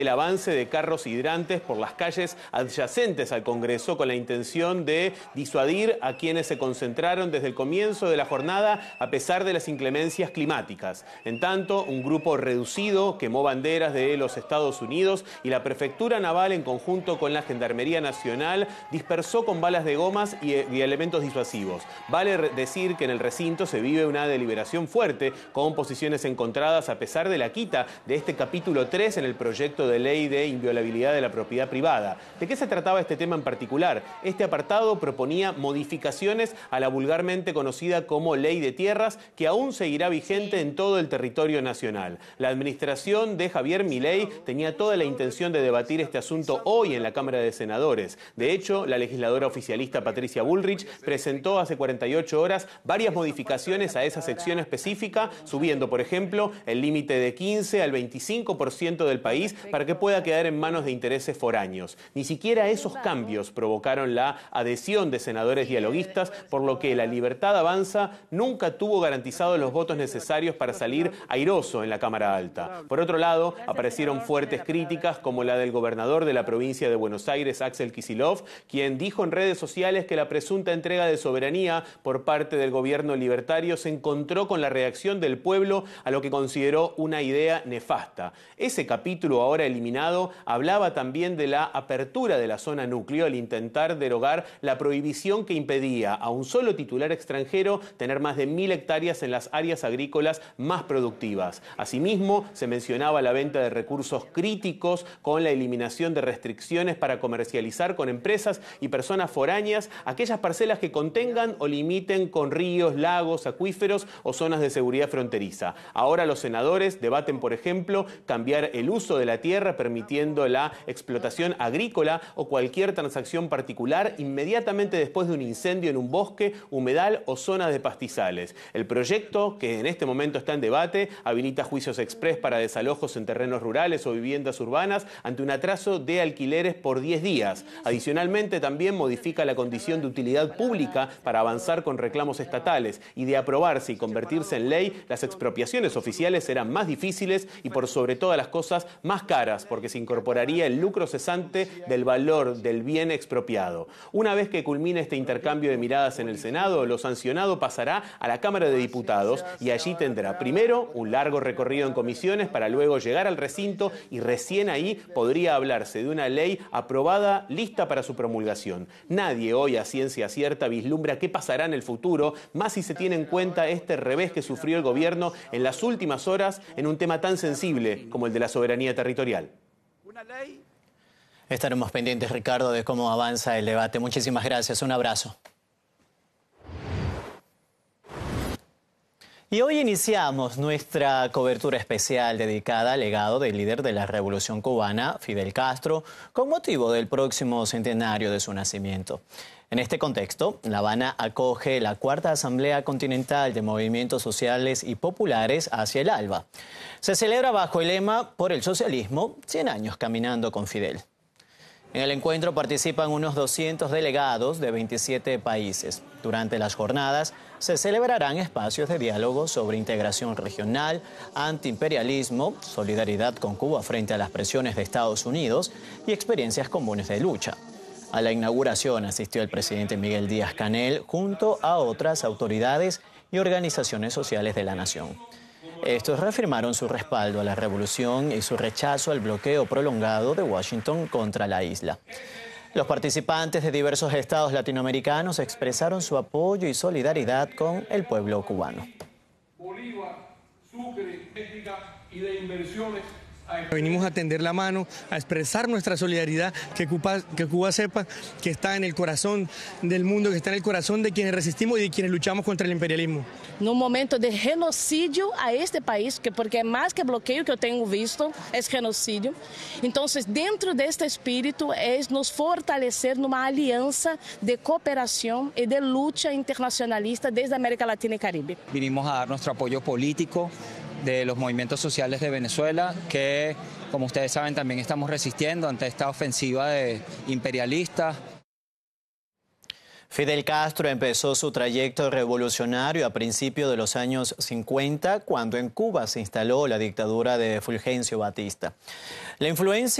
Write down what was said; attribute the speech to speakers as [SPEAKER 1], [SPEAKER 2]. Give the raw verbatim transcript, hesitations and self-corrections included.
[SPEAKER 1] el avance de carros hidrantes por las calles adyacentes al Congreso con la intención de disuadir a quienes se concentraron desde el comienzo de la jornada a pesar de las inclemencias climáticas. En tanto, un grupo reducido quemó banderas de los Estados Unidos y la Prefectura Naval en conjunto con la Gendarmería Nacional dispersó con balas de gomas y, y elementos disuasivos. Vale decir que en el recinto se vive una deliberación fuerte con posiciones encontradas a pesar de la quita de este capítulo tres en el proyecto de de ley de inviolabilidad de la propiedad privada. ¿De qué se trataba este tema en particular? Este apartado proponía modificaciones a la vulgarmente conocida como Ley de Tierras, que aún seguirá vigente en todo el territorio nacional. La administración de Javier Milei tenía toda la intención de debatir este asunto hoy en la Cámara de Senadores. De hecho, la legisladora oficialista Patricia Bullrich presentó hace cuarenta y ocho horas varias modificaciones a esa sección específica, subiendo, por ejemplo, el límite de quince al veinticinco por ciento del país para que pueda quedar en manos de intereses foráneos. Ni siquiera esos cambios provocaron la adhesión de senadores dialoguistas, por lo que la Libertad Avanza nunca tuvo garantizados los votos necesarios para salir airoso en la Cámara Alta. Por otro lado, aparecieron fuertes críticas como la del gobernador de la provincia de Buenos Aires, Axel Kicillof, quien dijo en redes sociales que la presunta entrega de soberanía por parte del gobierno libertario se encontró con la reacción del pueblo a lo que consideró una idea nefasta. Ese capítulo ahora eliminado, hablaba también de la apertura de la zona núcleo al intentar derogar la prohibición que impedía a un solo titular extranjero tener más de mil hectáreas en las áreas agrícolas más productivas. Asimismo, se mencionaba la venta de recursos críticos con la eliminación de restricciones para comercializar con empresas y personas foráneas aquellas parcelas que contengan o limiten con ríos, lagos, acuíferos o zonas de seguridad fronteriza. Ahora los senadores debaten, por ejemplo, cambiar el uso de la tierra permitiendo la explotación agrícola o cualquier transacción particular inmediatamente después de un incendio en un bosque, humedal o zona de pastizales. El proyecto, que en este momento está en debate, habilita juicios exprés para desalojos en terrenos rurales o viviendas urbanas ante un atraso de alquileres por diez días. Adicionalmente, también modifica la condición de utilidad pública para avanzar con reclamos estatales y de aprobarse y convertirse en ley, las expropiaciones oficiales serán más difíciles y por sobre todas las cosas más caras, porque se incorporaría el lucro cesante del valor del bien expropiado. Una vez que culmine este intercambio de miradas en el Senado, lo sancionado pasará a la Cámara de Diputados y allí tendrá primero un largo recorrido en comisiones para luego llegar al recinto y recién ahí podría hablarse de una ley aprobada lista para su promulgación. Nadie hoy a ciencia cierta vislumbra qué pasará en el futuro, más si se tiene en cuenta este revés que sufrió el gobierno en las últimas horas en un tema tan sensible como el de la soberanía territorial.
[SPEAKER 2] Estaremos pendientes, Ricardo, de cómo avanza el debate. Muchísimas gracias. Un abrazo. Y hoy iniciamos nuestra cobertura especial dedicada al legado del líder de la Revolución Cubana, Fidel Castro, con motivo del próximo centenario de su nacimiento. En este contexto, La Habana acoge la cuarta Asamblea Continental de Movimientos Sociales y Populares hacia el Alba. Se celebra bajo el lema Por el Socialismo, cien años caminando con Fidel. En el encuentro participan unos doscientos delegados de veintisiete países. Durante las jornadas se celebrarán espacios de diálogo sobre integración regional, antiimperialismo, solidaridad con Cuba frente a las presiones de Estados Unidos y experiencias comunes de lucha. A la inauguración asistió el presidente Miguel Díaz-Canel junto a otras autoridades y organizaciones sociales de la nación. Estos reafirmaron su respaldo a la revolución y su rechazo al bloqueo prolongado de Washington contra la isla. Los participantes de diversos estados latinoamericanos expresaron su apoyo y solidaridad con el pueblo cubano.
[SPEAKER 3] Bolívar, Sucre, ética y de inversiones.
[SPEAKER 4] Venimos a tender la mano, a expresar nuestra solidaridad, que Cuba, que Cuba sepa que está en el corazón del mundo, que está en el corazón de quienes resistimos y de quienes luchamos contra el imperialismo.
[SPEAKER 5] Num momento de genocídio a este país, que porque é mais que bloqueio que eu tenho visto, é genocídio. Então, dentro deste espírito, é nos fortalecer numa aliança de cooperação e de luta internacionalista desde a América Latina e Caribe.
[SPEAKER 6] Vinimos a dar nuestro apoyo político de los movimientos sociales de Venezuela, que, como ustedes saben, también estamos resistiendo ante esta ofensiva de imperialistas.
[SPEAKER 2] Fidel Castro empezó su trayecto revolucionario a principios de los años cincuenta, cuando en Cuba se instaló la dictadura de Fulgencio Batista. La influencia